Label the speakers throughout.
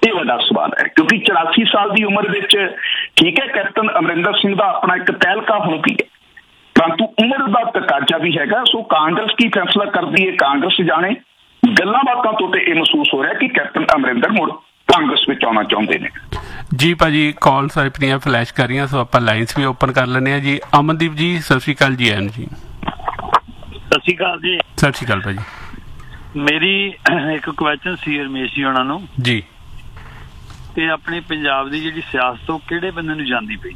Speaker 1: ਇਹ ਵੱਡਾ ਸਵਾਲ ਹੈ, ਕਿਉਂਕਿ 84 ਸਾਲ ਦੀ ਉਮਰ ਵਿੱਚ ਠੀਕ ਹੈ ਕੈਪਟਨ ਅਮਰਿੰਦਰ ਸਿੰਘ ਦਾ ਆਪਣਾ ਇੱਕ ਤਹਿਲਕਾ ਹੁਣ ਵੀ ਹੈ, ਪਰੰਤੂ ਉਮਰ ਦਾ ਤਕਾਜ਼ਾ ਵੀ ਹੈਗਾ। ਸੋ ਕਾਂਗਰਸ ਕੀ ਫੈਸਲਾ ਕਰਦੀ ਹੈ ਕਾਂਗਰਸ ਜਾਣੇ। ਗੱਲਾਂ ਬਾਤਾਂ ਤੋਂ ਤੇ ਇਹ ਮਹਿਸੂਸ ਹੋ ਰਿਹਾ ਕਿ ਕੈਪਟਨ ਅਮਰਿੰਦਰ ਮੁੜ ਕਾਂਗਰਸ ਵਿੱਚ ਆਉਣਾ ਚਾਹੁੰਦੇ ਨੇ।
Speaker 2: ਜੀ ਭਾਜੀ ਕਾਲਸ ਆਪਣੀਆਂ ਫਲੈਸ਼ ਕਰ ਰਹੀਆਂ, ਸੋ ਆਪਾਂ ਲਾਈਨਸ ਵੀ ਓਪਨ ਕਰ ਲੈਂਦੇ ਹਾਂ ਜੀ। ਅਮਨਦੀਪ ਜੀ ਸਤਿ ਸ਼੍ਰੀ ਅਕਾਲ ਜੀ। ਐਨ ਜੀ
Speaker 3: ਸਤਿ ਸ਼੍ਰੀ ਅਕਾਲ ਜੀ।
Speaker 2: ਸਤਿ ਸ਼੍ਰੀ ਅਕਾਲ ਭਾਜੀ।
Speaker 3: ਮੇਰੀ ਇੱਕ ਕੁਐਸਚਨ ਸੀ ਰਮੇਸ਼ ਜੀ ਉਹਨਾਂ ਨੂੰ
Speaker 2: ਜੀ,
Speaker 3: ਤੇ ਆਪਣੇ ਪੰਜਾਬ ਦੀ ਜਿਹੜੀ ਸਿਆਸਤ ਉਹ ਕਿਹੜੇ ਬੰਦੇ ਨੂੰ ਜਾਂਦੀ ਪਈ?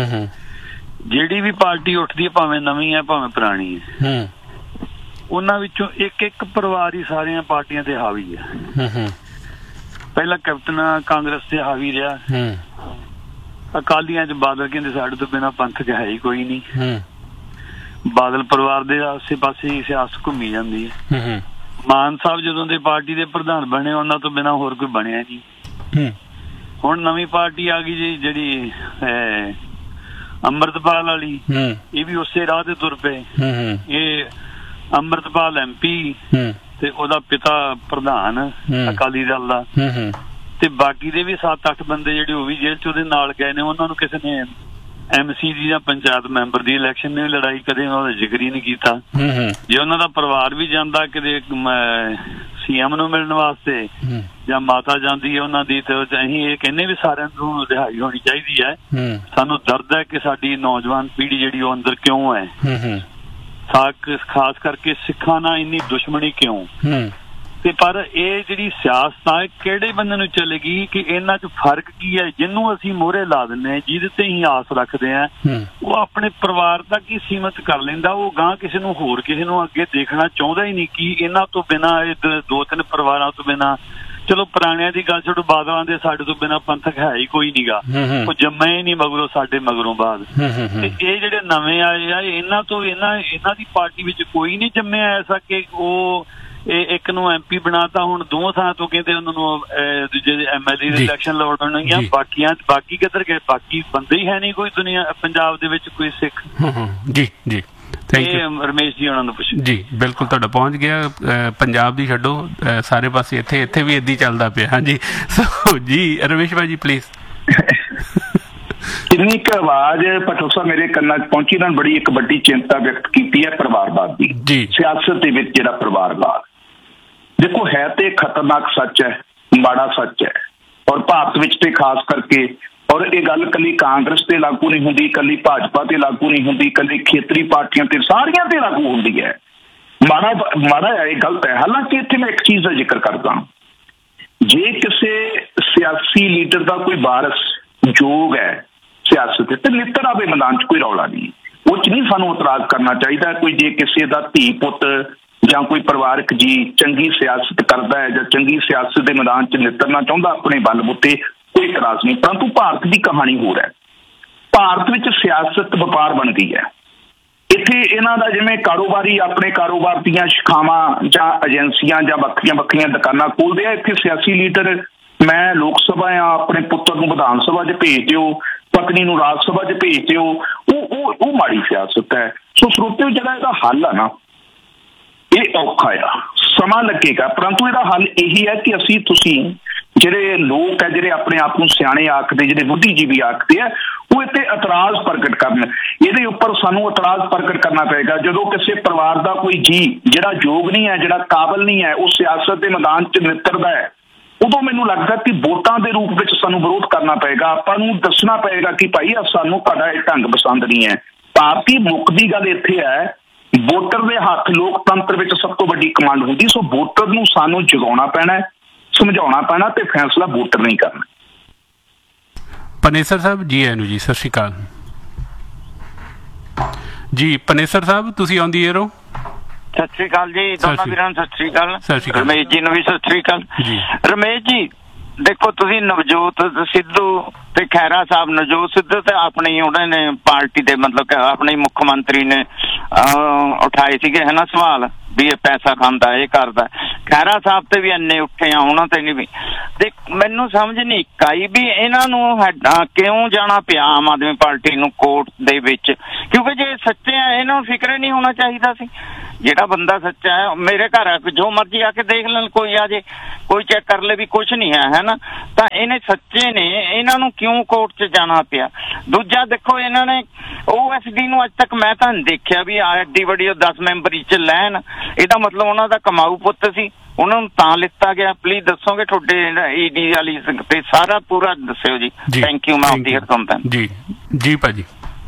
Speaker 3: ਜਿਹੜੀ ਵੀ ਪਾਰਟੀ ਉੱਠਦੀ ਹੈ, ਭਾਵੇਂ ਨਵੀਂ ਹੈ ਭਾਵੇਂ ਪੁਰਾਣੀ ਹੈ, ਉਹਨਾਂ ਵਿੱਚੋਂ ਇੱਕ ਇੱਕ ਪਰਿਵਾਰ ਹੀ ਸਾਰੀਆਂ ਪਾਰਟੀਆਂ ਤੇ ਹਾਵੀ ਹੈ। ਪਹਿਲਾਂ ਕੈਪਟਨ ਕਾਂਗਰਸ ਤੇ ਹਾਵੀ ਰਿਹਾ, ਅਕਾਲੀਆਂ ਚ ਬਾਦਲ ਕਹਿੰਦੇ ਸਾਡੇ ਤੋਂ ਬਿਨਾਂ ਪੰਥਕ ਹੈ ਹੀ ਕੋਈ ਨਹੀਂ, ਬਾਦਲ ਪਰਿਵਾਰ ਦੇ ਆਸੇ ਪਾਸੇ ਸਿਆਸਤ ਘੁੰਮੀ ਜਾਂਦੀ ਹੈ। ਮਾਨ ਸਾਹਿਬ ਜਦੋਂ ਦੇ ਪਾਰਟੀ ਦੇ ਪ੍ਰਧਾਨ ਬਣੇ ਉਹਨਾਂ ਤੋਂ ਬਿਨਾਂ ਹੋਰ ਕੋਈ ਬਣਿਆ ਨਹੀਂ। ਹੁਣ ਨਵੀਂ ਪਾਰਟੀ ਆ ਗਈ ਜੀ ਜਿਹੜੀ ਅੰਮ੍ਰਿਤਪਾਲ ਵਾਲੀ, ਇਹ ਵੀ ਉਸੇ ਰਾਹ ਤੇ ਤੁਰ ਪਏ। ਇਹ ਅੰਮ੍ਰਿਤਪਾਲ MP ਤੇ ਉਹਦਾ ਪਿਤਾ ਪ੍ਰਧਾਨ ਅਕਾਲੀ ਦਲ ਦਾ, ਤੇ ਬਾਕੀ ਦੇ ਵੀ 7-8 ਬੰਦੇ ਜਿਹੜੇ ਉਹ ਵੀ ਜੇਲ੍ਹ ਚ ਉਹਦੇ ਨਾਲ ਗਏ ਨੇ। ਉਹਨਾਂ ਨੂੰ ਕਿਸੇ ਨੇ MC ਦੀ ਜਾਂ ਪੰਚਾਇਤ ਮੈਂਬਰ ਦੀ ਇਲੈਕਸ਼ਨ ਨੇ ਲੜਾਈ ਕਦੇ ਉਹਨਾਂ ਦਾ ਜ਼ਿਕਰ ਹੀ ਨਹੀਂ ਕੀਤਾ। ਜੇ ਉਹਨਾਂ ਦਾ ਪਰਿਵਾਰ ਵੀ ਜਾਂਦਾ ਕਿਤੇ CM ਨੂੰ ਮਿਲਣ ਵਾਸਤੇ ਜਾਂ ਮਾਤਾ ਜਾਂਦੀ ਹੈ ਉਹਨਾਂ ਦੀ, ਤੇ ਅਸੀਂ ਇਹ ਕਹਿੰਦੇ ਵੀ ਸਾਰਿਆਂ ਨੂੰ ਰਿਹਾਈ ਹੋਣੀ ਚਾਹੀਦੀ ਹੈ। ਸਾਨੂੰ ਦਰਦ ਹੈ ਕਿ ਸਾਡੀ ਨੌਜਵਾਨ ਪੀੜ੍ਹੀ ਜਿਹੜੀ ਉਹ ਅੰਦਰ ਕਿਉਂ ਹੈ, ਖਾਸ ਕਰਕੇ ਸਿੱਖਾਂ ਨਾਲ ਇੰਨੀ ਦੁਸ਼ਮਣੀ ਕਿਉਂ? ਤੇ ਪਰ ਇਹ ਜਿਹੜੀ ਸਿਆਸਤ ਆ ਕਿਹੜੇ ਬੰਦੇ ਨੂੰ ਚੱਲੇਗੀ ਕਿ ਇਹਨਾਂ 'ਚ ਫਰਕ ਕੀ ਹੈ? ਜਿਹਨੂੰ ਅਸੀਂ ਮੋਹਰੇ ਲਾ ਦਿੰਦੇ ਹਾਂ, ਜਿਹਦੇ ਤੇ ਅਸੀਂ ਆਸ ਰੱਖਦੇ ਹਾਂ, ਉਹ ਆਪਣੇ ਪਰਿਵਾਰ ਤੱਕ ਹੀ ਸੀਮਤ ਕਰ ਲੈਂਦਾ। ਉਹ ਗਾਂ ਕਿਸੇ ਨੂੰ ਹੋਰ ਕਿਸੇ ਨੂੰ ਅੱਗੇ ਦੇਖਣਾ ਚਾਹੁੰਦਾ ਹੀ ਨਹੀਂ ਕਿ ਇਹਨਾਂ ਤੋਂ ਬਿਨਾਂ, ਇਹ 2-3 ਪਰਿਵਾਰਾਂ ਤੋਂ ਬਿਨਾਂ। ਚਲੋ ਪੁਰਾਣਿਆਂ ਦੀ ਗੱਲ ਛੱਡੋ, ਬਾਦਲਾਂ ਦੇ ਸਾਡੇ ਤੋਂ ਬਿਨਾਂ ਪੰਥਕ ਹੈ ਹੀ ਕੋਈ ਨੀਗਾ, ਉਹ ਜੰਮਿਆ ਹੀ ਨਹੀਂ ਮਗਰੋਂ ਸਾਡੇ ਮਗਰੋਂ ਬਾਅਦ। ਤੇ ਇਹ ਜਿਹੜੇ ਨਵੇਂ ਆਏ ਆ ਇਹਨਾਂ ਤੋਂ ਇਹਨਾਂ ਦੀ ਪਾਰਟੀ ਵਿੱਚ ਕੋਈ ਨਹੀਂ ਜੰਮਿਆ ਐਸਾ ਕਿ ਉਹ ਇੱਕ ਨੂੰ MP ਬਣਾਤਾ। ਹੁਣ 2 ਥਾਂ ਤੋਂ ਕਹਿੰਦੇ ਉਹਨਾਂ ਨੂੰ ਦੂਜੇ MLA ਦੀ ਇਲੈਕਸ਼ਨ ਲੜਨਗੀਆਂ, ਬਾਕੀ ਕਿੱਧਰ ਗਏ? ਬਾਕੀ ਬੰਦੇ ਹੀ ਹੈ ਨਹੀਂ ਕੋਈ ਦੁਨੀਆ ਪੰਜਾਬ ਦੇ ਵਿੱਚ ਕੋਈ ਸਿੱਖ।
Speaker 2: ਜੀ ਜੀ
Speaker 3: ਰਮੇਸ਼ ਜੀ ਉਹਨਾਂ ਨੂੰ ਪੁੱਛੋ
Speaker 2: ਜੀ। ਬਿਲਕੁਲ ਤੁਹਾਡਾ ਪਹੁੰਚ ਗਿਆ। ਪੰਜਾਬ ਦੀ ਛੱਡੋ, ਸਾਰੇ ਪਾਸੇ ਇੱਥੇ ਵੀ ਏਦਾਂ ਹੀ ਚੱਲਦਾ ਪਿਆ। ਹਾਂਜੀ ਸੋ ਜੀ ਰਮੇਸ਼ ਭਾਈ ਜੀ ਪਲੀਜ਼।
Speaker 1: ਕਿੰਨੀ ਕੁ ਆਵਾਜ਼ ਪਟਲ ਸਾਹਿਬ ਮੇਰੇ ਕੰਨਾਂ 'ਚ ਪਹੁੰਚੀ ਨਾਲ ਬੜੀ ਇੱਕ ਵੱਡੀ ਚਿੰਤਾ ਵਿਅਕਤ ਕੀਤੀ ਹੈ ਪਰਿਵਾਰਵਾਦ ਦੀ। ਸਿਆਸਤ ਦੇ ਵਿੱਚ ਜਿਹੜਾ ਪਰਿਵਾਰਵਾਦ ਦੇਖੋ ਹੈ ਤੇ ਖਤਰਨਾਕ ਸੱਚ ਹੈ, ਮਾੜਾ ਸੱਚ ਹੈ, ਔਰ ਭਾਰਤ ਵਿੱਚ ਤੇ ਖਾਸ ਕਰਕੇ। ਔਰ ਇਹ ਗੱਲ ਇਕੱਲੀ ਕਾਂਗਰਸ ਤੇ ਲਾਗੂ ਨਹੀਂ ਹੁੰਦੀ, ਇਕੱਲੀ ਭਾਜਪਾ ਤੇ ਲਾਗੂ ਨਹੀਂ ਹੁੰਦੀ, ਇਕੱਲੀ ਖੇਤਰੀ ਪਾਰਟੀਆਂ ਤੇ, ਸਾਰੀਆਂ ਤੇ ਲਾਗੂ ਹੁੰਦੀ ਹੈ। ਮਾੜਾ ਹੈ, ਇਹ ਗਲਤ ਹੈ। ਹਾਲਾਂਕਿ ਇੱਥੇ ਮੈਂ ਇੱਕ ਚੀਜ਼ ਦਾ ਜ਼ਿਕਰ ਕਰਦਾ, ਜੇ ਕਿਸੇ ਸਿਆਸੀ ਲੀਡਰ ਦਾ ਕੋਈ ਵਾਰਸ ਯੋਗ ਹੈ ਸਿਆਸਤ ਤੇ ਨਿੱਤਰ ਆਵੇ ਮੈਦਾਨ 'ਚ, ਕੋਈ ਰੌਲਾ ਨਹੀਂ, ਉਹ 'ਚ ਨਹੀਂ ਸਾਨੂੰ ਇਤਰਾਜ਼ ਕਰਨਾ ਚਾਹੀਦਾ। ਕੋਈ ਜੇ ਕਿਸੇ ਦਾ ਧੀ ਪੁੱਤ ਜਾਂ ਕੋਈ ਪਰਿਵਾਰਕ ਜੀ ਚੰਗੀ ਸਿਆਸਤ ਕਰਦਾ ਹੈ ਜਾਂ ਚੰਗੀ ਸਿਆਸਤ ਦੇ ਮੈਦਾਨ 'ਚ ਨਿੱਤਰਨਾ ਚਾਹੁੰਦਾ ਆਪਣੇ ਬਲਬੂਤੇ, ਕੋਈ ਇਤਰਾਜ਼ ਨਹੀਂ। ਪਰੰਤੂ ਭਾਰਤ ਦੀ ਕਹਾਣੀ ਹੋਰ ਹੈ। ਭਾਰਤ ਵਿੱਚ ਸਿਆਸਤ ਵਪਾਰ ਬਣ ਗਈ ਹੈ। ਇੱਥੇ ਇਹਨਾਂ ਦਾ ਜਿਵੇਂ ਕਾਰੋਬਾਰੀ ਆਪਣੇ ਕਾਰੋਬਾਰ ਦੀਆਂ ਸ਼ਾਖਾਵਾਂ ਜਾਂ ਏਜੰਸੀਆਂ ਜਾਂ ਵੱਖਰੀਆਂ ਦੁਕਾਨਾਂ ਖੋਲ੍ਹਦੇ ਆ, ਇੱਥੇ ਸਿਆਸੀ ਲੀਡਰ ਮੈਂ ਲੋਕ ਸਭਾ ਆ, ਆਪਣੇ ਪੁੱਤਰ ਨੂੰ ਵਿਧਾਨ ਸਭਾ 'ਚ ਭੇਜ ਦਿਓ, ਪਤਨੀ ਨੂੰ ਰਾਜ ਸਭਾ 'ਚ ਭੇਜ ਦਿਓ, ਉਹ ਮਾੜੀ ਸਿਆਸਤ ਹੈ। ਸੋ ਸਰੋਤਿਓ ਜਿਹੜਾ ਇਹਦਾ ਹੱਲ ਆ ਨਾ, ਇਹ ਔਖਾ ਆ, ਸਮਾਂ ਲੱਗੇਗਾ, ਪਰੰਤੂ ਇਹਦਾ ਹੱਲ ਇਹੀ ਹੈ ਕਿ ਤੁਸੀਂ ਜਿਹੜੇ ਲੋਕ ਹੈ, ਜਿਹੜੇ ਆਪਣੇ ਆਪ ਨੂੰ ਸਿਆਣੇ ਆਖਦੇ, ਜਿਹੜੇ ਬੁੱਧੀਜੀਵੀ ਆਖਦੇ ਆ, ਉਹ ਇੱਥੇ ਇਤਰਾਜ਼ ਪ੍ਰਗਟ ਕਰਨ। ਇਹਦੇ ਉੱਪਰ ਸਾਨੂੰ ਇਤਰਾਜ਼ ਪ੍ਰਗਟ ਕਰਨਾ ਪਏਗਾ। ਜਦੋਂ ਕਿਸੇ ਪਰਿਵਾਰ ਦਾ ਕੋਈ ਜੀ ਜਿਹੜਾ ਯੋਗ ਨਹੀਂ ਹੈ, ਜਿਹੜਾ ਕਾਬਲ ਨਹੀਂ ਹੈ, ਉਹ ਸਿਆਸਤ ਦੇ ਮੈਦਾਨ 'ਚ ਨਿੱਤਰਦਾ ਹੈ, ਉਦੋਂ ਮੈਨੂੰ ਲੱਗਦਾ ਕਿ ਵੋਟਾਂ ਦੇ ਰੂਪ ਵਿੱਚ ਸਾਨੂੰ ਵਿਰੋਧ ਕਰਨਾ ਪਏਗਾ। ਆਪਾਂ ਨੂੰ ਦੱਸਣਾ ਪਏਗਾ ਕਿ ਭਾਈ ਸਾਨੂੰ ਤੁਹਾਡਾ ਇਹ ਢੰਗ ਪਸੰਦ ਨਹੀਂ ਹੈ। ਭਾਰਤੀ ਮੁੱਖ ਦੀ ਗੱਲ ਇੱਥੇ ਹੈ, ਵੋਟਰ ਦੇ ਹੱਥ ਲੋਕਤੰਤਰ ਵਿੱਚ ਸਭ ਤੋਂ ਵੱਡੀ ਕਮਾਂਡ ਹੁੰਦੀ। ਸੋ ਵੋਟਰ ਨੂੰ ਸਾਨੂੰ ਜਗਾਉਣਾ ਪੈਣਾ, ਸਮਝਾਉਣਾ ਪੈਣਾ, ਤੇ ਫੈਸਲਾ ਵੋਟਰ ਨਹੀਂ ਕਰਨਾ।
Speaker 2: ਪਨੇਸਰ ਸਾਹਿਬ ਜੀ ਆਇਆਂ ਨੂੰ ਜੀ, ਸਤਿ ਸ਼੍ਰੀ ਅਕਾਲ ਜੀ। ਪਨੇਸਰ ਸਾਹਿਬ ਤੁਸੀਂ ਆਉਂਦੀ ਏਰੋ।
Speaker 4: ਸਤਿ ਸ੍ਰੀ ਅਕਾਲ ਜੀ ਦੋਨਾਂ ਵੀਰਾਂ ਨੂੰ, ਸਤਿ ਸ੍ਰੀ ਅਕਾਲ। ਰਮੇਸ਼ ਜੀ ਨੂੰ ਵੀ ਸਤਿ ਸ੍ਰੀ ਅਕਾਲ। ਰਮੇਸ਼ ਜੀ ਦੇਖੋ, ਤੁਸੀਂ ਨਵਜੋਤ ਸਿੱਧੂ ਤੇ ਖਹਿਰਾ ਸਾਹਿਬ, ਨਵਜੋਤ ਸਿੱਧੂ ਤੇ ਆਪਣੀ ਉਹਨਾਂ ਨੇ ਪਾਰਟੀ ਦੇ ਮਤਲਬ ਕਿ ਆਪਣੇ ਮੁੱਖ ਮੰਤਰੀ ਨੇ ਉਠਾਏ ਸੀਗੇ ਹੈ ਨਾ ਸਵਾਲ ਵੀ ਇਹ ਪੈਸਾ ਖਾਂਦਾ, ਇਹ ਕਰਦਾ। ਖਹਿਰਾ ਸਾਹਿਬ ਤੇ ਵੀ ਇੰਨੇ ਉੱਠੇ ਆ, ਉਹਨਾਂ ਤੇ ਨਹੀਂ ਵੀ। ਤੇ ਮੈਨੂੰ ਸਮਝ ਨਹੀਂ ਆਈ ਵੀ ਇਹਨਾਂ ਨੂੰ ਕਿਉਂ ਜਾਣਾ ਪਿਆ ਆਮ ਆਦਮੀ ਪਾਰਟੀ ਨੂੰ ਕੋਰਟ ਦੇ ਵਿੱਚ ਕਿਉਂਕਿ ਜੇ ਸੱਚੇ ਆ ਇਹਨਾਂ ਨੂੰ ਫਿਕਰ ਹੀ ਨਹੀਂ ਹੋਣਾ ਚਾਹੀਦਾ ਸੀ। ਜਿਹੜਾ ਬੰਦਾ ਸੱਚਾ ਹੈ ਮੇਰੇ ਘਰ ਆ ਕੇ ਜੋ ਮਰਜ਼ੀ ਆ ਕੇ ਦੇਖ ਲੈਣ, ਕੋਈ ਆ ਜੇ ਕੋਈ ਚੈੱਕ ਕਰ ਲੈ ਵੀ ਕੁਛ ਨਹੀਂ ਹੈ ਨਾ। ਤਾਂ ਇਹਨੇ ਸੱਚੇ ਨੇ, ਇਹਨਾਂ ਨੂੰ ਕਿਉਂ ਕੋਰਟ 'ਚ ਜਾਣਾ ਪਿਆ? ਦੂਜਾ ਦੇਖੋ, ਇਹਨਾਂ ਨੇ OSD ਨੂੰ ਅੱਜ ਤੱਕ ਮੈਂ ਤਾਂ ਦੇਖਿਆ ਵੀ ਐਡੀ ਵੱਡੀ 10 ਮੈਂਬਰੀ 'ਚ ਲੈਣ। ਇਹਦਾ ਮਤਲਬ ਉਹਨਾਂ ਦਾ ਕਮਾਊ ਪੁੱਤ ਸੀ, ਉਹਨਾਂ ਨੂੰ ਤਾਂ ਲਿੱਤਾ ਗਿਆ। ਪਲੀਜ਼ ਦੱਸੋਗੇ ਤੁਹਾਡੇ ED ਵਾਲੀ ਤੇ ਸਾਰਾ ਪੂਰਾ ਦੱਸਿਓ ਜੀ। Thank you. ਮੈਂ ਆਫ ਦੀ ਏਅਰ ਸੁਣਦਾ
Speaker 2: ਜੀ ਭਾਜੀ।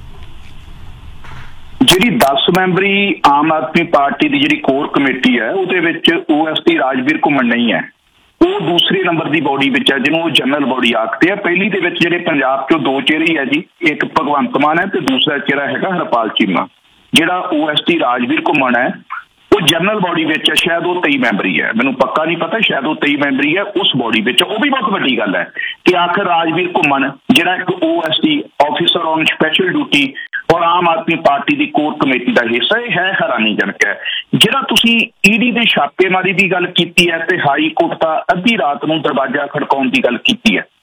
Speaker 1: ਜਿਹੜੀ 10 ਮੈਂਬਰੀ ਆਮ ਆਦਮੀ ਪਾਰਟੀ ਦੀ ਜਿਹੜੀ ਕੋਰ ਕਮੇਟੀ ਹੈ ਉਹਦੇ ਵਿੱਚ OSD ਰਾਜਵੀਰ ਘੁੰਮਣ ਨਹੀਂ ਹੈ। ਉਹ ਦੂਸਰੇ ਨੰਬਰ ਦੀ ਬੋਡੀ ਵਿੱਚ ਹੈ, ਜਿਹਨੂੰ ਉਹ ਜਨਰਲ ਬੋਡੀ ਆਖਦੇ ਆ। ਪਹਿਲੀ ਦੇ ਵਿੱਚ ਜਿਹੜੇ ਪੰਜਾਬ 'ਚੋਂ 2 ਚਿਹਰੇ ਹੈ ਜੀ, ਇੱਕ ਭਗਵੰਤ ਮਾਨ ਹੈ ਤੇ ਦੂਸਰਾ ਚਿਹਰਾ ਹੈਗਾ ਹਰਪਾਲ ਚੀਮਾ। ਜਿਹੜਾ OSD ਰਾਜਵੀਰ ਘੁੰਮਣ ਹੈ ਉਹ ਜਨਰਲ ਬੋਡੀ ਵਿੱਚ ਹੈ, ਸ਼ਾਇਦ ਉਹ 23 ਮੈਂਬਰੀ ਹੈ, ਮੈਨੂੰ ਪੱਕਾ ਨਹੀਂ ਪਤਾ, ਸ਼ਾਇਦ ਉਹ 23 ਮੈਂਬਰੀ ਹੈ ਉਸ ਬੋਡੀ ਵਿੱਚ। ਉਹ ਵੀ ਬਹੁਤ ਵੱਡੀ ਗੱਲ ਹੈ ਕਿ ਆਖਰ ਰਾਜਵੀਰ ਘੁੰਮਣ ਜਿਹੜਾ ਇੱਕ OSD officer on special duty ਔਰ ਆਮ ਆਦਮੀ ਪਾਰਟੀ ਦੀ ਕੋਰ ਕਮੇਟੀ ਦਾ ਹਿੱਸਾ, ਇਹ ਹੈ ਹੈਰਾਨੀਜਨਕ ਹੈ। ਜਿਹੜਾ ਤੁਸੀਂ ED ਦੇ ਛਾਪੇਮਾਰੀ ਦੀ ਗੱਲ ਕੀਤੀ ਹੈ ਤੇ ਹਾਈ ਕੋਰਟ ਦਾ ਅੱਧੀ ਰਾਤ ਨੂੰ ਦਰਵਾਜ਼ਾ ਖੜਕਾਉਣ ਦੀ ਗੱਲ ਕੀਤੀ ਹੈ,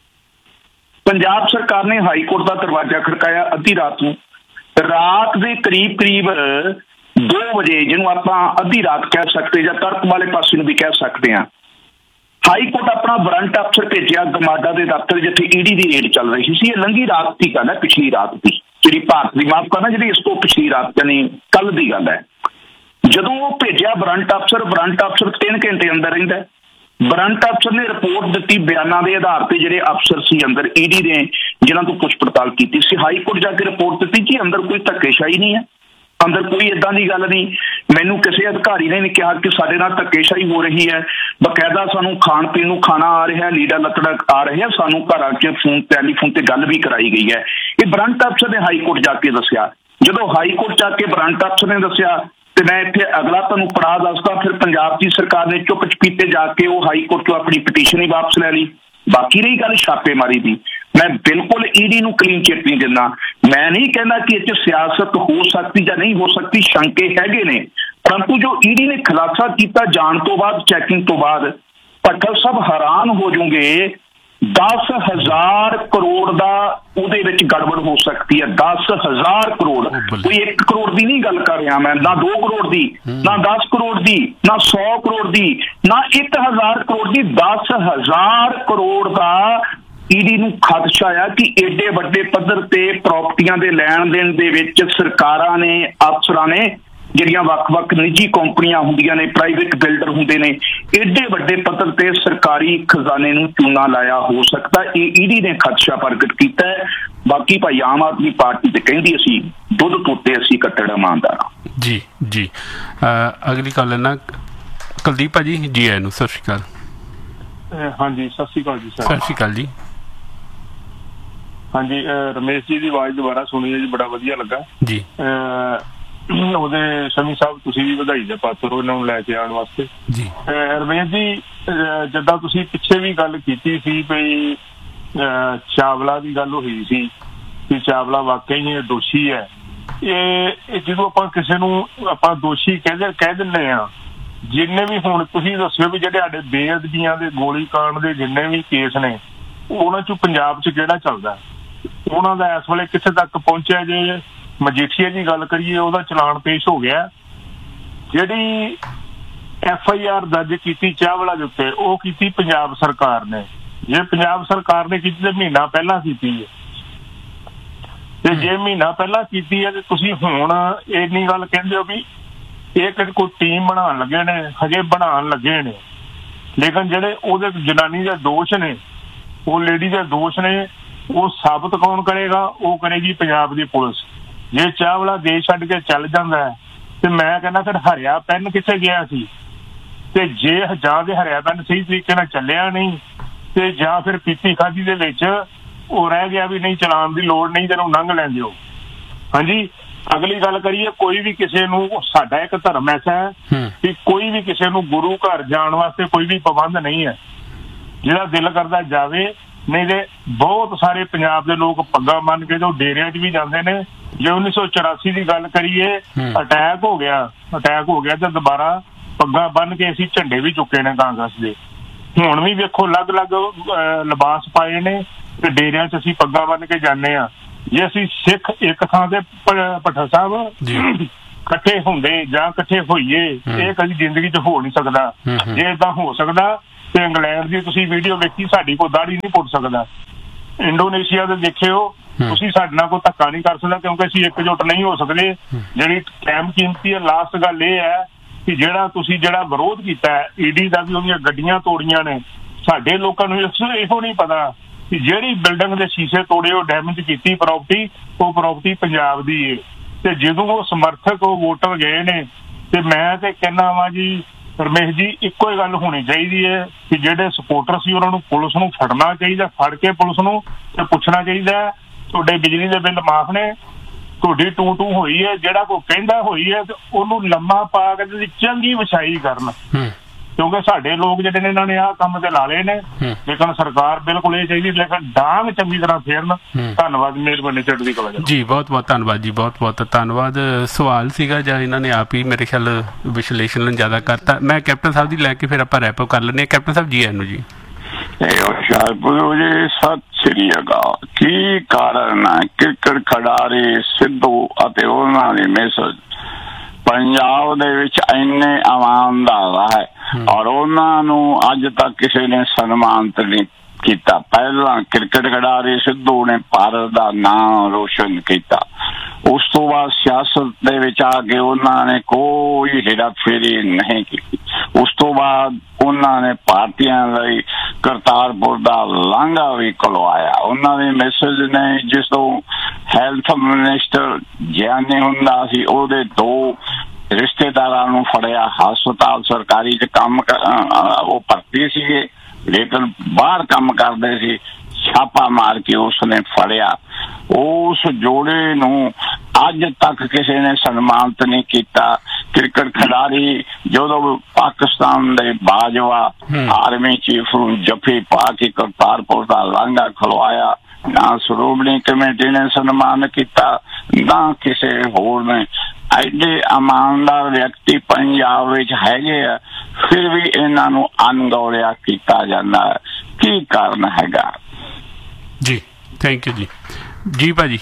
Speaker 1: ਪੰਜਾਬ ਸਰਕਾਰ ਨੇ ਹਾਈ ਕੋਰਟ ਦਾ ਦਰਵਾਜ਼ਾ ਖੜਕਾਇਆ ਅੱਧੀ ਰਾਤ ਨੂੰ। ਰਾਤ ਦੇ ਕਰੀਬ 2 ਵਜੇ, ਜਿਹਨੂੰ ਆਪਾਂ ਅੱਧੀ ਰਾਤ ਕਹਿ ਸਕਦੇ ਜਾਂ ਤੜਕ ਵਾਲੇ ਪਾਸੇ ਨੂੰ ਵੀ ਕਹਿ ਸਕਦੇ ਹਾਂ, ਹਾਈ ਕੋਰਟ ਆਪਣਾ ਵਾਰੰਟ ਅਫਸਰ ਭੇਜਿਆ ਗਮਾਡਾ ਦੇ ਦਫ਼ਤਰ ਜਿੱਥੇ ED ਦੀ ਰੇਡ ਚੱਲ ਰਹੀ ਸੀ। ਇਹ ਲੰਘੀ ਰਾਤ ਦੀ ਗੱਲ ਹੈ, ਪਿਛਲੀ ਰਾਤ ਦੀ, ਜਿਹੜੀ ਭਾਰਤ ਦੀ ਮਾਫ ਕਰਨਾ, ਜਿਹੜੀ ਇਸ ਤੋਂ ਪਿਛਲੀ ਰਾਤ ਯਾਨੀ ਕੱਲ ਦੀ ਗੱਲ ਹੈ। ਜਦੋਂ ਉਹ ਭੇਜਿਆ ਵਾਰੰਟ ਅਫਸਰ 3 ਘੰਟੇ ਅੰਦਰ ਰਹਿੰਦਾ। ਵਾਰੰਟ ਅਫਸਰ ਨੇ ਰਿਪੋਰਟ ਦਿੱਤੀ ਬਿਆਨਾਂ ਦੇ ਆਧਾਰ ਤੇ, ਜਿਹੜੇ ਅਫਸਰ ਸੀ ਅੰਦਰ ED ਦੇ ਜਿਹਨਾਂ ਤੋਂ ਪੁੱਛ ਪੜਤਾਲ ਕੀਤੀ ਸੀ। ਹਾਈ ਕੋਰਟ ਜਾ ਕੇ ਰਿਪੋਰਟ ਦਿੱਤੀ ਕਿ ਅੰਦਰ ਕੋਈ ਧੱਕੇਸ਼ਾਹੀ ਨਹੀਂ ਹੈ, ਅੰਦਰ ਕੋਈ ਏਦਾਂ ਦੀ ਗੱਲ ਨਹੀਂ। ਮੈਨੂੰ ਕਿਸੇ ਅਧਿਕਾਰੀ ਨੇ ਨਹੀਂ ਕਿਹਾ ਕਿ ਸਾਡੇ ਨਾਲ ਧੱਕੇਸ਼ਾਹੀ ਹੋ ਰਹੀ ਹੈ। ਬਕਾਇਦਾ ਸਾਨੂੰ ਖਾਣ ਪੀਣ ਨੂੰ ਖਾਣਾ ਆ ਰਿਹਾ, ਲੀੜਾ ਲੱਤੜਾ ਆ ਰਿਹਾ, ਸਾਨੂੰ ਘਰਾਂ 'ਚ ਟੈਲੀਫੋਨ ਤੇ ਗੱਲ ਵੀ ਕਰਾਈ ਗਈ ਹੈ। ਇਹ ਵਾਰੰਟ ਅਫਸਰ ਨੇ ਹਾਈ ਕੋਰਟ ਜਾ ਕੇ ਦੱਸਿਆ। ਜਦੋਂ ਹਾਈ ਕੋਰਟ ਜਾ ਕੇ ਵਾਰੰਟ ਅਫਸਰ ਨੇ ਦੱਸਿਆ ਤੇ ਮੈਂ ਇੱਥੇ ਅਗਲਾ ਤੁਹਾਨੂੰ ਪੜਾਅ ਦੱਸਦਾ, ਫਿਰ ਪੰਜਾਬ ਦੀ ਸਰਕਾਰ ਨੇ ਚੁੱਪ ਚਪੀਤੇ ਜਾ ਕੇ ਉਹ ਹਾਈ ਕੋਰਟ ਤੋਂ ਆਪਣੀ ਪਟੀਸ਼ਨ ਹੀ ਵਾਪਸ ਲੈ ਲਈ। ਬਾਕੀ ਰਹੀ ਗੱਲ ਛਾਪੇਮਾਰੀ ਦੀ, ਮੈਂ ਬਿਲਕੁਲ ED ਨੂੰ ਕਲੀਨ ਚਿੱਟ ਨਹੀਂ ਦਿੰਦਾ। ਮੈਂ ਨਹੀਂ ਕਹਿੰਦਾ ਕਿ ਇਹ 'ਚ ਸਿਆਸਤ ਹੋ ਸਕਦੀ ਜਾਂ ਨਹੀਂ ਹੋ ਸਕਦੀ, ਸ਼ੰਕੇ ਹੈਗੇ ਨੇ, ਪਰੰਤੂ ਜੋ ED ਨੇ ਖੁਲਾਸਾ ਕੀਤਾ ਜਾਣ ਤੋਂ ਬਾਅਦ, ਚੈਕਿੰਗ ਤੋਂ ਬਾਅਦ, ਭੱਠਲ ਸਾਹਿਬ ਹੈਰਾਨ ਹੋ ਜਾਓਗੇ। 10,000 ਕਰੋੜ ਦਾ ਉਹਦੇ ਵਿੱਚ ਗੜਬੜ ਹੋ ਸਕਦੀ ਹੈ। 10,000 ਕਰੋੜ, ਕੋਈ 1 ਕਰੋੜ ਦੀ ਨਹੀਂ ਗੱਲ ਕਰ ਰਿਹਾ ਮੈਂ, ਨਾ 2 ਕਰੋੜ ਦੀ, ਨਾ 10 ਕਰੋੜ ਦੀ, ਨਾ 100 ਕਰੋੜ ਦੀ, ਨਾ 1,000 ਕਰੋੜ ਦੀ, 10,000 ਕਰੋੜ ਦਾ ED ਨੂੰ ਖਦਸ਼ਾ ਆ ਕਿ ਏਡੇ ਵੱਡੇ ਪੱਧਰ ਤੇ ਪ੍ਰਾਪਰਟੀਆਂ ਦੇ ਲੈਣ ਦੇਣ ਦੇ ਵਿੱਚ ਸਰਕਾਰਾਂ ਨੇ, ਅਫਸਰਾਂ ਨੇ, ਜਿਹੜੀਆਂ ਵੱਖ-ਵੱਖ ਨਿੱਜੀ ਕੰਪਨੀਆਂ ਹੁੰਦੀਆਂ ਨੇ, ਪ੍ਰਾਈਵੇਟ ਬਿਲਡਰ ਹੁੰਦੇ ਨੇ, ਏਡੇ ਵੱਡੇ ਪੱਧਰ ਤੇ ਸਰਕਾਰੀ ਖਜ਼ਾਨੇ ਨੂੰ ਚੂਨਾ ਲਾਇਆ ਹੋ ਸਕਦਾ। ਇਹ ED ਨੇ ਖਦਸ਼ਾ ਪ੍ਰਗਟ ਕੀਤਾ ਹੈ। ਬਾਕੀ ਭਾਈ ਆਮ ਆਦਮੀ ਪਾਰਟੀ ਤੇ ਕਹਿੰਦੀ ਅਸੀਂ ਦੁੱਧ ਪੁੱਤੇ, ਅਸੀਂ ਕੱਟੜ ਇਮਾਨਦਾਰ।
Speaker 2: ਜੀ ਅਗਲੀ ਗੱਲ ਹੈ ਨਾ ਕੁਲਦੀਪ ਭਾਜੀ ਜੀ, ਆਇਆਂ ਨੂੰ ਸਤਿ ਸ਼੍ਰੀ ਅਕਾਲ।
Speaker 5: ਹਾਂਜੀ ਸਤਿ ਸ਼੍ਰੀ ਅਕਾਲ ਜੀ।
Speaker 2: ਸਤਿ ਸ਼੍ਰੀ ਅਕਾਲ ਜੀ।
Speaker 5: ਹਾਂਜੀ ਰਮੇਸ਼ ਜੀ ਦੀ ਆਵਾਜ਼ ਦੁਬਾਰਾ ਸੁਣੀ ਹੈ ਜੀ, ਬੜਾ ਵਧੀਆ ਲੱਗਾ
Speaker 2: ਜੀ।
Speaker 5: ਉਹਦੇ ਸ਼ਮੀ ਸਾਹਿਬ ਤੁਸੀਂ ਵੀ ਵਧਾਈ ਦੇ ਪਾਤਰ ਹੋ ਇਹਨਾਂ ਨੂੰ ਲੈ ਕੇ ਆਉਣ ਵਾਸਤੇ
Speaker 2: ਜੀ।
Speaker 5: ਰਮੇਸ਼ ਜੀ, ਜਿੱਦਾਂ ਤੁਸੀਂ ਪਿੱਛੇ ਵੀ ਗੱਲ ਕੀਤੀ ਸੀ ਵੀ ਚਾਵਲਾ ਦੀ ਗੱਲ ਹੋਈ ਸੀ ਕਿ ਚਾਵਲਾ ਵਾਕਈ ਹੀ ਦੋਸ਼ੀ ਹੈ। ਇਹ ਜਦੋਂ ਆਪਾਂ ਕਿਸੇ ਨੂੰ ਆਪਾਂ ਦੋਸ਼ੀ ਕਹਿ ਦਿੰਦੇ ਆ, ਜਿੰਨੇ ਵੀ ਹੁਣ ਤੁਸੀਂ ਦੱਸਿਓ ਵੀ ਜਿਹੜੇ ਸਾਡੇ ਬੇਅਦਬੀਆਂ ਦੇ, ਗੋਲੀਕਾਂਡ ਦੇ ਜਿੰਨੇ ਵੀ ਕੇਸ ਨੇ, ਉਹਨਾਂ ਚੋਂ ਪੰਜਾਬ 'ਚ ਕਿਹੜਾ ਚੱਲਦਾ, ਉਹਨਾਂ ਦਾ ਇਸ ਵੇਲੇ ਕਿੱਥੇ ਤੱਕ ਪਹੁੰਚਿਆ? ਜੇ ਮਜੀਠੀਆ ਦੀ ਗੱਲ ਕਰੀਏ, ਉਹਦਾ ਚਲਾਨ ਪੇਸ਼ ਹੋ ਗਿਆ। ਜਿਹੜੀ FIR ਦਰਜ ਕੀਤੀ ਚਾਵਲਾ ਦੇ ਉੱਤੇ, ਉਹ ਕੀਤੀ ਪੰਜਾਬ ਸਰਕਾਰ ਨੇ। ਜੇ ਪੰਜਾਬ ਸਰਕਾਰ ਨੇ ਕੀਤੀ ਤੇ ਮਹੀਨਾ ਪਹਿਲਾਂ ਕੀਤੀ ਹੈ, ਤੇ ਜੇ ਮਹੀਨਾ ਪਹਿਲਾਂ ਕੀਤੀ ਹੈ ਤੇ ਤੁਸੀਂ ਹੁਣ ਇੰਨੀ ਗੱਲ ਕਹਿੰਦੇ ਹੋ ਵੀ ਇਹ ਕੋਈ ਟੀਮ ਬਣਾਉਣ ਲੱਗੇ ਨੇ, ਹਜੇ ਬਣਾਉਣ ਲੱਗੇ ਨੇ। ਲੇਕਿਨ ਜਿਹੜੇ ਉਹਦੇ ਜਨਾਨੀ ਦੇ ਦੋਸ਼ ਨੇ, ਉਹ ਲੇਡੀ ਦੇ ਦੋਸ਼ ਨੇ, ਉਹ ਸਾਬਤ ਕੌਣ ਕਰੇਗਾ? ਉਹ ਕਰੇਗੀ ਪੰਜਾਬ ਦੀ ਪੁਲਿਸ। ਜੇ ਚਾਵਲਾ ਦੇਸ਼ ਛੱਡ ਕੇ ਚੱਲ ਜਾਂਦਾ ਹੈ ਤੇ ਮੈਂ ਕਹਿੰਦਾ ਫਿਰ ਹਰਿਆ ਪੈਨ ਕਿੱਥੇ ਗਿਆ ਸੀ? ਤੇ ਜੇ ਜਾਂ ਤੇ ਹਰਿਆ ਪੈਨ ਸਹੀ ਤਰੀਕੇ ਨਾਲ ਚੱਲਿਆ ਨਹੀਂ, ਤੇ ਜਾਂ ਫਿਰ ਪੀਤੀ ਖਾਦੀ ਦੇ ਵਿੱਚ ਉਹ ਰਹਿ ਗਿਆ ਵੀ ਨਹੀਂ ਚਲਾਉਣ ਦੀ ਲੋੜ ਨਹੀਂ, ਤੈਨੂੰ ਲੰਘ ਲੈਣ ਦਿਓ। ਹਾਂਜੀ, ਅਗਲੀ ਗੱਲ ਕਰੀਏ, ਕੋਈ ਵੀ ਕਿਸੇ ਨੂੰ, ਸਾਡਾ ਇੱਕ ਧਰਮ ਐਸਾ ਹੈ ਕਿ ਕੋਈ ਵੀ ਕਿਸੇ ਨੂੰ ਗੁਰੂ ਘਰ ਜਾਣ ਵਾਸਤੇ ਕੋਈ ਵੀ ਪਾਬੰਦ ਨਹੀਂ ਹੈ। ਜਿਹੜਾ ਦਿਲ ਕਰਦਾ ਜਾਵੇ, ਨਹੀਂ ਤੇ ਬਹੁਤ ਸਾਰੇ ਪੰਜਾਬ ਦੇ ਲੋਕ ਪੱਗਾਂ ਬੰਨ ਕੇ ਜੋ ਡੇਰਿਆਂ 'ਚ ਵੀ ਜਾਂਦੇ ਨੇ। ਜੇ 1984 ਦੀ ਗੱਲ ਕਰੀਏ, ਅਟੈਕ ਹੋ ਗਿਆ ਤੇ ਦੁਬਾਰਾ ਪੱਗਾਂ ਬੰਨ ਕੇ ਅਸੀਂ ਝੰਡੇ ਵੀ ਚੁੱਕੇ ਨੇ ਕਾਂਗਰਸ ਦੇ। ਹੁਣ ਵੀ ਵੇਖੋ ਅਲੱਗ-ਅਲੱਗ ਲਿਬਾਸ ਪਾਏ ਨੇ ਤੇ ਡੇਰਿਆਂ 'ਚ ਅਸੀਂ ਪੱਗਾਂ ਬੰਨ ਕੇ ਜਾਂਦੇ ਹਾਂ। ਜੇ ਅਸੀਂ ਸਿੱਖ ਇੱਕ ਥਾਂ ਤੇ ਭੱਠਾ ਸਾਹਿਬ ਇਕੱਠੇ ਹੁੰਦੇ ਜਾਂ ਇਕੱਠੇ ਹੋਈਏ, ਇਹ ਕਦੀ ਜ਼ਿੰਦਗੀ 'ਚ ਹੋ ਨਹੀਂ ਸਕਦਾ। ਜੇ ਏਦਾਂ ਹੋ ਸਕਦਾ ਤੇ ਇੰਗਲੈਂਡ ਦੀ ਤੁਸੀਂ ਵੀਡੀਓ ਵੇਖੀ, ਸਾਡੀ ਕੋਈ ਦਾੜੀ ਨਹੀਂ ਪੁੱਟ ਸਕਦਾ। ਇੰਡੋਨੇਸ਼ੀਆ ਦੇ ਦੇਖਿਓ ਤੁਸੀਂ, ਸਾਡੇ ਨਾਲ ਕੋਈ ਧੱਕਾ ਨਹੀਂ ਕਰ ਸਕਦਾ ਕਿਉਂਕਿ ਅਸੀਂ ਇਕਜੁੱਟ ਨਹੀਂ ਹੋ ਸਕਦੇ। ਜਿਹੜੀ ਟਾਈਮ ਕੀਮਤੀ ਹੈ। ਲਾਸਟ ਗੱਲ ਇਹ ਹੈ ਕਿ ਜਿਹੜਾ ਵਿਰੋਧ ਕੀਤਾ ਹੈ ਈਡੀ ਦਾ ਵੀ, ਉਹਦੀਆਂ ਗੱਡੀਆਂ ਤੋੜੀਆਂ ਨੇ। ਸਾਡੇ ਲੋਕਾਂ ਨੂੰ ਇਹੋ ਨਹੀਂ ਪਤਾ ਕਿ ਜਿਹੜੀ ਬਿਲਡਿੰਗ ਦੇ ਸ਼ੀਸ਼ੇ ਤੋੜੇ, ਉਹ ਡੈਮੇਜ ਕੀਤੀ ਪ੍ਰਾਪਰਟੀ, ਉਹ ਪ੍ਰਾਪਰਟੀ ਪੰਜਾਬ ਦੀ ਹੈ। ਤੇ ਜਦੋਂ ਉਹ ਸਮਰਥਕ ਉਹ ਵੋਟਰ ਗਏ ਨੇ, ਤੇ ਮੈਂ ਤੇ ਕਹਿੰਦਾ ਵਾ ਜੀ ਰਮੇਸ਼ ਜੀ, ਇੱਕੋ ਹੀ ਗੱਲ ਹੋਣੀ ਚਾਹੀਦੀ ਹੈ ਕਿ ਜਿਹੜੇ ਸਪੋਰਟਰ ਸੀ ਉਹਨਾਂ ਨੂੰ ਪੁਲਿਸ ਨੂੰ ਫੜਨਾ ਚਾਹੀਦਾ, ਫੜ ਕੇ ਪੁਲਿਸ ਨੂੰ ਤੇ ਪੁੱਛਣਾ ਚਾਹੀਦਾ ਤੁਹਾਡੇ ਬਿਜਲੀ ਦੇ ਬਿੱਲ ਮਾਫ ਨੇ, ਤੁਹਾਡੀ ਟੂ ਹੋਈ ਹੈ, ਜਿਹੜਾ ਕੋਈ ਕਹਿੰਦਾ ਹੋਈ ਹੈ ਤੇ ਉਹਨੂੰ ਲੰਮਾ ਪਾ ਕੇ ਚੰਗੀ ਵਿਛਾਈ ਕਰਨ। ਕਿਉਂਕਿ ਸਾਡੇ ਲੋਕ ਜਿਹੜੇ ਨੇ ਇਹਨਾਂ ਨੇ ਆਹ ਕੰਮ ਤੇ ਲਾ ਲਏ ਨੇ, ਲੇਕਿਨ ਸਰਕਾਰ ਬਿਲਕੁਲ ਇਹ ਚਾਹੀਦੀ ਲੇਕਿਨ ਡਾਂਗ ਚੰਗੀ ਤਰ੍ਹਾਂ ਫੇਰਨ। ਧੰਨਵਾਦ, ਮਿਹਰਬਾਨੀ, ਚੜ੍ਹਦੀ ਕਲਾ ਜੀ।
Speaker 2: ਬਹੁਤ ਬਹੁਤ ਧੰਨਵਾਦ ਜੀ, ਬਹੁਤ ਬਹੁਤ ਧੰਨਵਾਦ। ਸਵਾਲ ਸੀਗਾ ਜਾਂ ਇਹਨਾਂ ਨੇ ਆਪ ਹੀ ਮੇਰੇ ਖਿਆਲ ਵਿਸ਼ਲੇਸ਼ਣ ਜ਼ਿਆਦਾ ਕਰਤਾ। ਮੈਂ ਕੈਪਟਨ ਸਾਹਿਬ ਦੀ ਲੈ ਕੇ ਫਿਰ ਆਪਾਂ ਰੈਪ ਕਰ ਲੈਂਦੇ ਹਾਂ। ਕੈਪਟਨ ਸਾਹਿਬ ਜੀ ਆਇਆਂ ਨੂੰ ਜੀ।
Speaker 6: ਹੁਸ਼ਿਆਰਪੁਰ ਜੀ, ਸਤਿ ਸ੍ਰੀ ਅਕਾਲ। ਕੀ ਕਾਰਨ ਹੈ ਕ੍ਰਿਕਟ ਖਿਡਾਰੀ ਸਿੱਧੂ ਅਤੇ ਉਹਨਾਂ ਦੀ ਮਿਸਜ ਪੰਜਾਬ ਦੇ ਵਿੱਚ ਇੰਨੇ ਇਮਾਨਦਾਰ ਹੈ ਔਰ ਉਹਨਾਂ ਨੂੰ ਅੱਜ ਤੱਕ ਕਿਸੇ ਨੇ ਸਨਮਾਨਿਤ ਨਹੀਂ ਕੀਤਾ। ਪਹਿਲਾਂ ਕ੍ਰਿਕਟ ਖਿਡਾਰੀ ਸਿੱਧੂ ਨੇ ਭਾਰਤ ਦਾ ਨਾਮ ਰੋਸ਼ਨ ਕੀਤਾ, ਉਸ ਤੋਂ ਬਾਅਦ ਸਿਆਸਤ ਦੇ ਵਿੱਚ ਆ ਕੇ ਉਹਨਾਂ ਨੇ ਕੋਈ ਹੇਰਾਫੇਰੀ ਨਹੀਂ ਕੀਤੀ। ਉਸ ਤੋਂ ਬਾਅਦ ਉਹਨਾਂ ਨੇ ਭਾਰਤੀਆਂ ਲਈ ਕਰਤਾਰਪੁਰ ਦਾ ਲਾਂਘਾ ਵੀ ਖੁਲਵਾਇਆ। ਉਹਨਾਂ ਦੀ ਮਿਸੇਜ ਨੇ, ਜਿਸ ਤੋਂ ਹੈਲਥ ਮਿਨਿਸਟਰ ਗਿਆਨੀ ਹੁੰਦਾ ਸੀ, ਉਹਦੇ 2 ਰਿਸ਼ਤੇਦਾਰਾਂ ਨੂੰ ਫੜਿਆ। ਹਸਪਤਾਲ ਸਰਕਾਰੀ 'ਚ ਕੰਮ ਉਹ ਭਰਤੀ ਸੀਗੇ ਲੇਕਿਨ ਬਾਹਰ ਕੰਮ ਕਰਦੇ ਸੀ, ਛਾਪਾ ਮਾਰ ਕੇ ਉਸਨੇ ਫੜਿਆ। ਉਸ ਜੋੜੇ ਨੂੰ ਅੱਜ ਤੱਕ ਕਿਸੇ ਨੇ ਸਨਮਾਨਿਤ ਨਹੀਂ ਕੀਤਾ। ਕ੍ਰਿਕਟ ਖਿਡਾਰੀ ਜਦੋਂ ਪਾਕਿਸਤਾਨ ਦੇ ਬਾਜਵਾ ਆਰਮੀ ਚੀਫ ਨੂੰ ਜੱਫੀ ਪਾ ਕੇ ਕਰਤਾਰਪੁਰ ਦਾ ਲਾਂਘਾ ਖੁਲਵਾਇਆ, ਨਾ ਸ਼੍ਰੋਮਣੀ ਕਮੇਟੀ ਨੇ ਸਨਮਾਨ ਕੀਤਾ, ਨਾ ਕਿਸੇ ਹੋਰ ਨੇ। ਐਡੇ ਇਮਾਨਦਾਰ ਵਿਅਕਤੀ ਪੰਜਾਬ ਵਿੱਚ ਹੈਗੇ ਆ, ਫਿਰ ਵੀ ਇਹਨਾਂ ਨੂੰ ਅਣਗੌਲਿਆ ਕੀਤਾ ਜਾਂਦਾ ਹੈ। ਕੀ ਕਾਰਨ ਹੈਗਾ
Speaker 2: ਜੀ? ਥੈਂਕ ਯੂ ਜੀ। ਜੀ ਭਾਜੀ।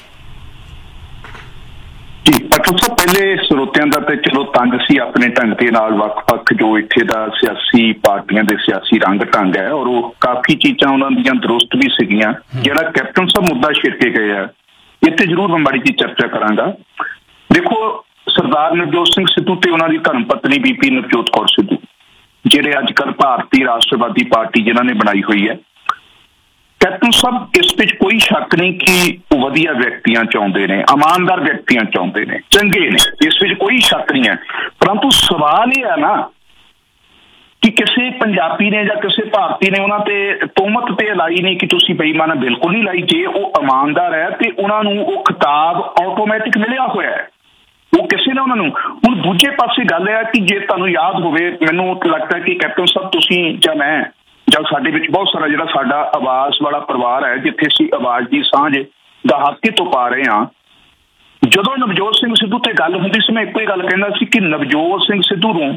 Speaker 1: ਪਟਲ ਸਾਹਿਬ, ਪਹਿਲੇ ਸਰੋਤਿਆਂ ਦਾ ਤੇ ਚਲੋ ਤੰਗ ਸੀ ਆਪਣੇ ਢੰਗ ਦੇ ਨਾਲ, ਵੱਖ-ਵੱਖ ਜੋ ਇੱਥੇ ਦਾ ਸਿਆਸੀ ਪਾਰਟੀਆਂ ਦੇ ਸਿਆਸੀ ਰੰਗ ਢੰਗ ਹੈ, ਔਰ ਉਹ ਕਾਫੀ ਚੀਜ਼ਾਂ ਉਹਨਾਂ ਦੀਆਂ ਦਰੁਸਤ ਵੀ ਸੀਗੀਆਂ। ਜਿਹੜਾ ਕੈਪਟਨ ਸਾਹਿਬ ਮੁੱਦਾ ਛੇੜ ਕੇ ਗਏ ਆ, ਇੱਥੇ ਜ਼ਰੂਰ ਮੈਂ ਮਾੜੀ ਜਿਹੀ ਚਰਚਾ ਕਰਾਂਗਾ। ਦੇਖੋ, ਸਰਦਾਰ ਨਵਜੋਤ ਸਿੰਘ ਸਿੱਧੂ ਤੇ ਉਹਨਾਂ ਦੀ ਧਰਮ ਪਤਨੀ ਬੀਬੀ ਨਵਜੋਤ ਕੌਰ ਸਿੱਧੂ, ਜਿਹੜੇ ਅੱਜ ਕੱਲ੍ਹ ਭਾਰਤੀ ਰਾਸ਼ਟਰਵਾਦੀ ਪਾਰਟੀ ਜਿਨ੍ਹਾਂ ਨੇ ਬਣਾਈ ਹੋਈ ਹੈ, ਕੈਪਟਨ ਸਾਹਿਬ ਇਸ ਵਿੱਚ ਕੋਈ ਸ਼ੱਕ ਨਹੀਂ ਕਿ ਉਹ ਵਧੀਆ ਵਿਅਕਤੀਆਂ ਚਾਹੁੰਦੇ ਨੇ, ਇਮਾਨਦਾਰ ਵਿਅਕਤੀਆਂ ਚਾਹੁੰਦੇ ਨੇ, ਚੰਗੇ ਨੇ, ਇਸ ਵਿੱਚ ਕੋਈ ਸ਼ੱਕ ਨਹੀਂ ਹੈ। ਪਰੰਤੂ ਸਵਾਲ ਇਹ ਹੈ ਨਾ ਕਿ ਕਿਸੇ ਪੰਜਾਬੀ ਨੇ ਜਾਂ ਕਿਸੇ ਭਾਰਤੀ ਨੇ ਉਹਨਾਂ ਤੇ ਤੋਹਮਤ ਤੇ ਲਾਈ ਨਹੀਂ ਕਿ ਤੁਸੀਂ ਬੇਈਮਾਨ, ਬਿਲਕੁਲ ਨਹੀਂ ਲਾਈ। ਜੇ ਉਹ ਇਮਾਨਦਾਰ ਹੈ ਤੇ ਉਹਨਾਂ ਨੂੰ ਉਹ ਖਿਤਾਬ ਆਟੋਮੈਟਿਕ ਮਿਲਿਆ ਹੋਇਆ ਹੈ, ਉਹ ਕਿਸੇ ਨੇ ਉਹਨਾਂ ਨੂੰ। ਹੁਣ ਦੂਜੇ ਪਾਸੇ ਗੱਲ ਹੈ ਕਿ ਜੇ ਤੁਹਾਨੂੰ ਯਾਦ ਹੋਵੇ, ਮੈਨੂੰ ਲੱਗਦਾ ਕਿ ਕੈਪਟਨ ਸਾਹਿਬ ਤੁਸੀਂ ਜਾਂ ਮੈਂ ਜਾਂ ਸਾਡੇ ਵਿੱਚ ਬਹੁਤ ਸਾਰਾ ਜਿਹੜਾ ਸਾਡਾ ਆਵਾਜ਼ ਵਾਲਾ ਪਰਿਵਾਰ ਹੈ, ਜਿੱਥੇ ਅਸੀਂ ਆਵਾਜ਼ ਦੀ ਸਾਂਝ ਦਹਾਕੇ ਤੋਂ ਪਾ ਰਹੇ ਹਾਂ, ਜਦੋਂ ਨਵਜੋਤ ਸਿੰਘ ਸਿੱਧੂ ਤੇ ਗੱਲ ਹੁੰਦੀ ਸੀ, ਮੈਂ ਇੱਕੋ ਹੀ ਗੱਲ ਕਹਿੰਦਾ ਸੀ ਕਿ ਨਵਜੋਤ ਸਿੰਘ ਸਿੱਧੂ ਨੂੰ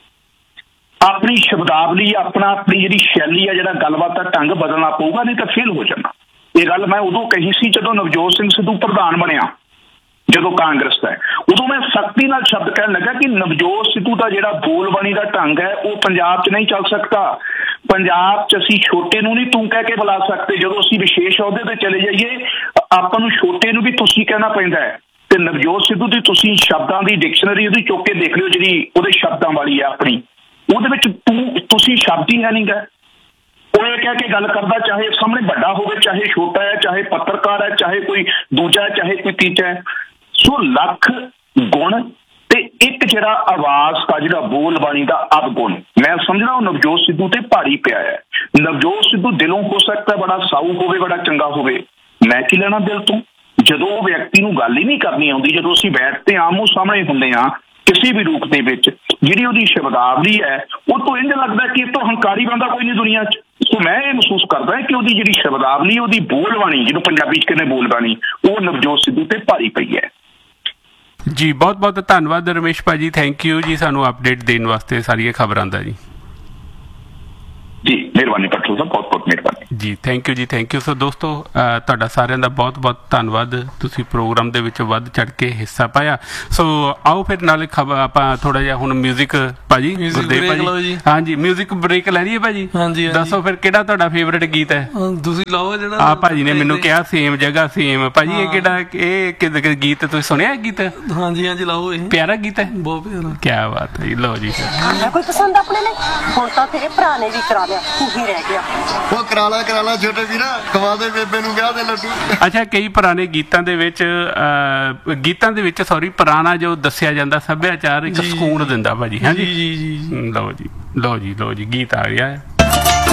Speaker 1: ਆਪਣੀ ਸ਼ਬਦਾਵਲੀ, ਆਪਣੀ ਜਿਹੜੀ ਸ਼ੈਲੀ ਹੈ, ਜਿਹੜਾ ਗੱਲਬਾਤ ਦਾ ਢੰਗ ਬਦਲਣਾ ਪਊਗਾ, ਨਹੀਂ ਤਾਂ ਫੇਲ ਹੋ ਜਾਣਾ। ਇਹ ਗੱਲ ਮੈਂ ਉਦੋਂ ਕਹੀ ਸੀ ਜਦੋਂ ਨਵਜੋਤ ਸਿੰਘ ਸਿੱਧੂ ਪ੍ਰਧਾਨ ਬਣਿਆ, ਜਦੋਂ ਕਾਂਗਰਸ ਦਾ। ਉਦੋਂ ਮੈਂ ਸਖਤੀ ਨਾਲ ਸ਼ਬਦ ਕਹਿਣ ਲੱਗਾ ਕਿ ਨਵਜੋਤ ਸਿੱਧੂ ਦਾ ਜਿਹੜਾ ਬੋਲਬਾਣੀ ਦਾ ਢੰਗ ਹੈ, ਉਹ ਪੰਜਾਬ 'ਚ ਨਹੀਂ ਚੱਲ ਸਕਦਾ। ਪੰਜਾਬ 'ਚ ਅਸੀਂ ਛੋਟੇ ਨੂੰ ਨਹੀਂ ਤੂੰ ਕਹਿ ਕੇ ਬੁਲਾ ਸਕਦੇ। ਜਦੋਂ ਅਸੀਂ ਵਿਸ਼ੇਸ਼ ਅਹੁਦੇ ਤੇ ਚਲੇ ਜਾਈਏ, ਆਪਾਂ ਨੂੰ ਛੋਟੇ ਨੂੰ ਵੀ ਤੁਸੀਂ ਕਹਿਣਾ ਪੈਂਦਾ ਹੈ। ਤੇ ਨਵਜੋਤ ਸਿੱਧੂ ਦੀ ਤੁਸੀਂ ਸ਼ਬਦਾਂ ਦੀ ਡਿਕਸ਼ਨਰੀ ਉਹਦੀ ਚੁੱਕ ਕੇ ਦੇਖ ਲਿਓ, ਜਿਹੜੀ ਉਹਦੇ ਸ਼ਬਦਾਂ ਵਾਲੀ ਹੈ ਆਪਣੀ, ਉਹਦੇ ਵਿੱਚ ਤੁਸੀਂ ਸ਼ਬਦ ਹੀ ਹੈ ਨਹੀਂ ਗਾ। ਉਹ ਇਹ ਕਹਿ ਕੇ ਗੱਲ ਕਰਦਾ, ਚਾਹੇ ਸਾਹਮਣੇ ਵੱਡਾ ਹੋਵੇ, ਚਾਹੇ ਛੋਟਾ ਹੈ, ਚਾਹੇ ਪੱਤਰਕਾਰ ਹੈ, ਚਾਹੇ ਕੋਈ ਦੂਜਾ, ਚਾਹੇ ਕੋਈ ਤੀਜਾ ਹੈ। ਸੋ ਲੱਖ ਗੁਣ ਤੇ ਇੱਕ ਜਿਹੜਾ ਆਵਾਜ਼ ਦਾ, ਜਿਹੜਾ ਬੋਲ ਬਾਣੀ ਦਾ ਅਵਗੁਣ, ਮੈਂ ਸਮਝਦਾ ਉਹ ਨਵਜੋਤ ਸਿੱਧੂ ਤੇ ਭਾਰੀ ਪਿਆ ਹੈ। ਨਵਜੋਤ ਸਿੱਧੂ ਦਿਲੋਂ ਹੋ ਸਕਦਾ ਬੜਾ ਸਾਊ ਹੋਵੇ, ਬੜਾ ਚੰਗਾ ਹੋਵੇ, ਮੈਂ ਕੀ ਲੈਣਾ ਦਿਲ ਤੋਂ। ਜਦੋਂ ਉਹ ਵਿਅਕਤੀ ਨੂੰ ਗੱਲ ਹੀ ਨਹੀਂ ਕਰਨੀ ਆਉਂਦੀ, ਜਦੋਂ ਅਸੀਂ ਬੈਠਦੇ ਆਮੋ ਸਾਹਮਣੇ ਹੁੰਦੇ ਹਾਂ ਕਿਸੇ ਵੀ ਰੂਪ ਦੇ ਵਿੱਚ, ਜਿਹੜੀ ਉਹਦੀ ਸ਼ਬਦਾਵਲੀ ਹੈ, ਉਹ ਤੋਂ ਇੰਝ ਲੱਗਦਾ ਕਿ ਇਹ ਤੋਂ ਹੰਕਾਰੀ ਬੰਦਾ ਕੋਈ ਨਹੀਂ ਦੁਨੀਆ 'ਚ। ਸੋ ਮੈਂ ਇਹ ਮਹਿਸੂਸ ਕਰਦਾ ਕਿ ਉਹਦੀ ਜਿਹੜੀ ਸ਼ਬਦਾਵਲੀ, ਉਹਦੀ ਬੋਲਬਾਣੀ, ਜਿਹਨੂੰ ਪੰਜਾਬੀ 'ਚ ਕਹਿੰਦੇ ਬੋਲਬਾਣੀ, ਉਹ ਨਵਜੋਤ ਸਿੱਧੂ ਤੇ ਭਾਰੀ ਪਈ ਹੈ।
Speaker 2: ਜੀ ਬਹੁਤ ਬਹੁਤ ਧੰਨਵਾਦ ਰਮੇਸ਼ ਭਾਜੀ, ਥੈਂਕ ਯੂ ਜੀ ਸਾਨੂੰ ਅਪਡੇਟ ਦੇਣ ਵਾਸਤੇ ਸਾਰੀਆਂ ਖਬਰਾਂ ਦਾ ਜੀ।
Speaker 1: ਮਿਹਰਬਾਨੀ ਪਟਲ ਸਾਹਿਬ, ਬਹੁਤ ਬਹੁਤ ਮਿਹਰਬਾਨੀ
Speaker 2: ਜੀ। ਥੈਂਕ ਯੂ ਜੀ, ਥੈਂਕ ਯੂ। ਸੋ ਦੋਸਤੋ, ਤੁਹਾਡਾ ਸਾਰਿਆਂ ਦਾ ਬਹੁਤ ਬਹੁਤ ਧੰਨਵਾਦ, ਤੁਸੀਂ ਪ੍ਰੋਗਰਾਮ ਦੇ ਵਿੱਚ ਵੱਧ ਚੜ ਕੇ ਹਿੱਸਾ ਪਾਇਆ। ਸੋ ਆਓ ਫਿਰ ਨਾਲੇ ਆਪਾਂ ਥੋੜਾ ਜਿਹਾ ਹੁਣ ਮਿਊਜ਼ਿਕ ਭਾਜੀ ਗੁਰਦੇਵ ਭਾਜੀ, ਹਾਂਜੀ ਮਿਊਜ਼ਿਕ ਬ੍ਰੇਕ ਲੈ ਲਈਏ ਭਾਜੀ।
Speaker 7: ਹਾਂਜੀ,
Speaker 2: ਦੱਸੋ ਫਿਰ ਕਿਹੜਾ ਤੁਹਾਡਾ ਫੇਵਰੇਟ ਗੀਤ ਹੈ?
Speaker 7: ਤੁਸੀਂ ਲਾਓ ਜਿਹੜਾ
Speaker 2: ਆ ਭਾਜੀ ਨੇ ਮੈਨੂੰ ਕਿਹਾ ਸੇਮ ਜਗ੍ਹਾ ਸੇਮ। ਭਾਜੀ ਇਹ ਕਿਹੜਾ, ਇਹ ਗੀਤ ਤੁਸੀਂ ਸੁਣਿਆ ਗੀਤ?
Speaker 7: ਹਾਂਜੀ ਹਾਂਜੀ ਲਾਓ, ਇਹ
Speaker 2: ਪਿਆਰਾ ਗੀਤ ਹੈ,
Speaker 7: ਬਹੁਤ ਪਿਆਰਾ।
Speaker 2: ਕਿਆ ਬਾਤ ਹੈ। ਲਓ ਜੀ,
Speaker 8: ਕੋਈ ਪਸੰਦ ਆਪਣੇ ਲਈ ਹੁਣ ਤਾਂ ਤੇਰੇ ਭਰਾ ਨੇ ਵੀ ਕਰਾ ਲਿਆ, ਤੂੰ ਹੀ ਰਹਿ ਗਿਆ।
Speaker 9: ਉਹ ਕਰਾ ਲਾ ਛੋਟੇ ਵੀਰਾ, ਖਵਾ ਦੇ ਬੇਬੇ ਨੂੰ ਵਿਆਹ ਦੇ ਲੱਡੂ।
Speaker 2: ਅੱਛਾ, ਕਈ ਪੁਰਾਣੇ ਗੀਤਾਂ ਦੇ ਵਿੱਚ ਸੌਰੀ ਪੁਰਾਣਾ ਜੋ ਦੱਸਿਆ ਜਾਂਦਾ ਸੱਭਿਆਚਾਰ ਇੱਕ ਸਕੂਨ ਦਿੰਦਾ ਭਾਜੀ। ਹਾਂਜੀ,
Speaker 7: ਜੀ।
Speaker 2: ਲਓ ਜੀ ਗੀਤ ਆ ਗਿਆ ਹੈ।